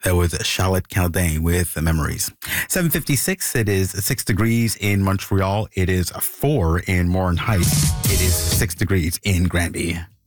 That was Charlotte Caldane with Memories. 7:56. It is 6 degrees in Montreal. It is 4 in Morin Heights. It is 6 degrees in Granby.